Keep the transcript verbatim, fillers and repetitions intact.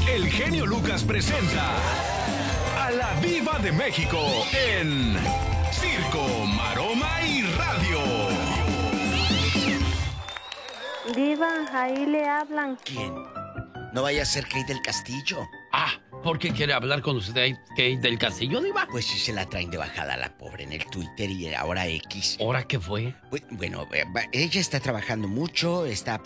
el genio Lucas presenta a la Diva de México en Circo, Maroma y Radio. Diva, ahí le hablan. ¿Quién? No vaya a ser Kate del Castillo. Ah, ¿por qué quiere hablar con usted, Kate del Castillo, Diva? Pues sí se la traen de bajada a la pobre en el Twitter y ahora X. ¿Ahora qué fue? Bueno, ella está trabajando mucho, está